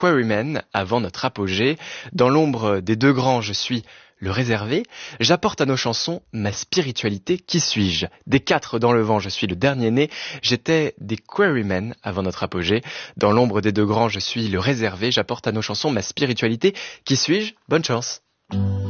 Quarrymen avant notre apogée. Dans l'ombre des deux grands, je suis le réservé. J'apporte à nos chansons ma spiritualité. Qui suis-je? Des quatre dans le vent, je suis le dernier né. J'étais des Quarrymen avant notre apogée. Dans l'ombre des deux grands, je suis le réservé. J'apporte à nos chansons ma spiritualité. Qui suis-je? Bonne chance.